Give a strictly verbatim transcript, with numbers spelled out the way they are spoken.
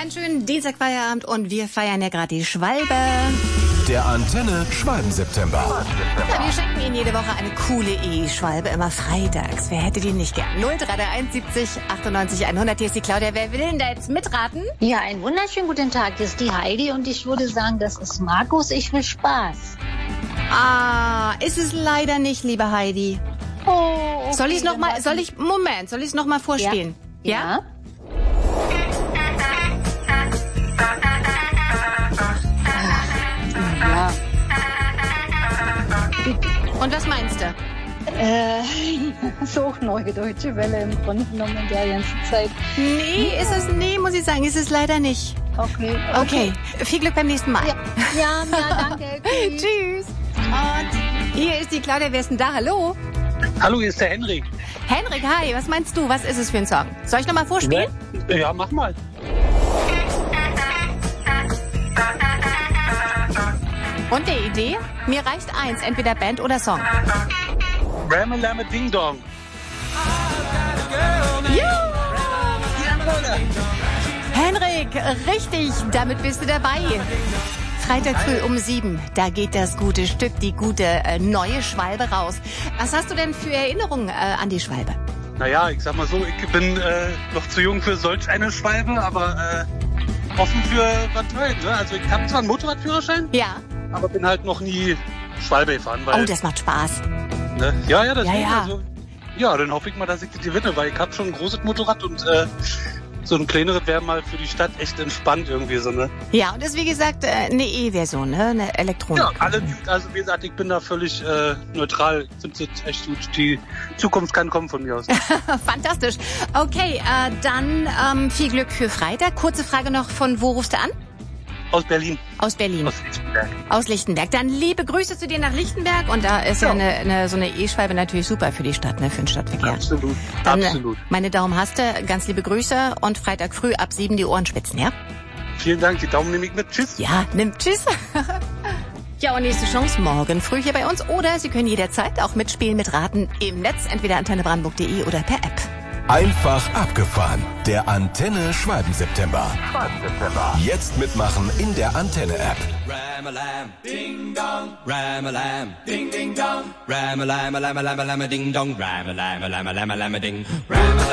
einen schönen Dienstagfeierabend und wir feiern ja gerade die Schwalbe. Der Antenne Schwalben-September. Ja, wir schenken Ihnen jede Woche eine coole E-Schwalbe, immer freitags. Wer hätte die nicht gern? null drei eins siebzig achtundneunzig hundert. Hier ist die Claudia. Wer will denn da jetzt mitraten? Ja, einen wunderschönen guten Tag. Hier ist die Heidi und ich würde sagen, das ist Markus. Ich will Spaß. Ah, ist es leider nicht, liebe Heidi. Oh, okay, soll ich es nochmal, soll ich, Moment, soll ich es nochmal vorspielen? Ja? Ja? Ja. Ja. Und was meinst du? Äh, so neue deutsche Welle im Grunde genommen in der ganzen Zeit. Nee, ist es, nee, muss ich sagen, ist es leider nicht. Okay. Okay, viel Glück beim nächsten Mal. Ja, ja, ja danke. Tschüss. Tschüss. Und hier ist die Claudia. Wer ist denn da? Hallo? Hallo, hier ist der Henrik. Henrik, hi, was meinst du? Was ist es für ein Song? Soll ich nochmal vorspielen? Ja, ja, mach mal. Und die Idee? Mir reicht eins, entweder Band oder Song. Ramalama Ding Dong. Ja! Henrik, richtig, damit bist du dabei. Freitag früh um sieben, da geht das gute Stück, die gute äh, neue Schwalbe raus. Was hast du denn für Erinnerungen äh, an die Schwalbe? Naja, ich sag mal so, ich bin äh, noch zu jung für solch eine Schwalbe, aber äh, offen für was Neues. Ne? Also ich habe zwar einen Motorradführerschein, Ja. aber bin halt noch nie Schwalbe gefahren. Weil, Oh, das macht Spaß. ne? Ja, ja, deswegen. Ja, ja. Also, ja, dann hoffe ich mal, dass ich das gewinne, weil ich habe schon ein großes Motorrad und äh, so ein kleineres wäre mal für die Stadt echt entspannt irgendwie so, ne? Ja, und das ist wie gesagt äh, eine E-Version, ne? Eine Elektronik. Ja, alle, also wie gesagt, ich bin da völlig äh, neutral. Ich finde es echt gut. Die Zukunft kann kommen von mir aus. Fantastisch. Okay, äh, dann ähm, viel Glück für Freitag. Kurze Frage noch, von wo rufst du an? Aus Berlin. Aus Berlin. Aus Lichtenberg. Aus Lichtenberg. Dann liebe Grüße zu dir nach Lichtenberg. Und da ist ja, Ja. eine, eine, so eine E-Schwalbe natürlich super für die Stadt, ne, für den Stadtverkehr. Absolut. Dann, äh, Absolut. meine Daumen hast du. Ganz liebe Grüße. Und Freitag früh ab sieben die Ohren spitzen, ja? Vielen Dank. Die Daumen nehme ich mit. Tschüss. Ja, nimm. Tschüss. Ja, und nächste Chance morgen früh hier bei uns. Oder Sie können jederzeit auch mitspielen, mitraten im Netz. Entweder antennebrandenburg punkt de oder per App. Einfach abgefahren. Der Antenne Schwalben-September. Jetzt mitmachen in der Antenne-App. Ram-a-lam, ding-dong, ram-a-lam, ding-ding-dong, ram-a-lam-a-lam-a-lam-a-lam-a-ding-dong, ram-a-lam-a-lam-a-lam-a-lam-a-ding, ram-a-lam.